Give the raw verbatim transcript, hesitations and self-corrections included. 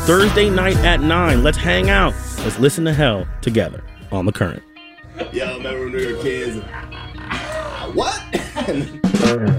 Thursday night at nine. Let's hang out. Let's listen to hell together on The Current. Y'all remember when we were kids? What?